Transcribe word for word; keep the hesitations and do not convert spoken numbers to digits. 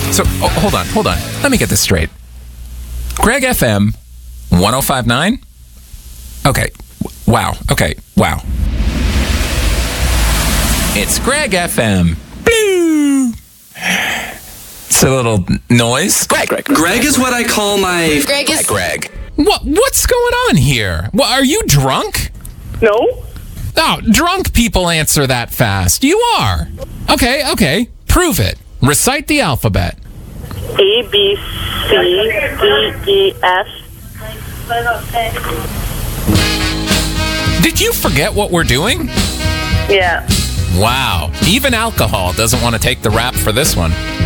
So, oh, hold on, hold on. Let me get this straight. Greg F M, one oh five point nine? Okay. Wow. Okay. Wow. It's Greg F M. Blue. It's a little noise. Greg, Greg. Greg is what I call my... Greg is... Greg. What? What's going on here? What, are you drunk? No. Oh, drunk people answer that fast. You are. Okay, okay. Prove it. Recite the alphabet. A, B, C, D, E, F. Did you forget what we're doing? Yeah. Wow. Even alcohol doesn't want to take the rap for this one.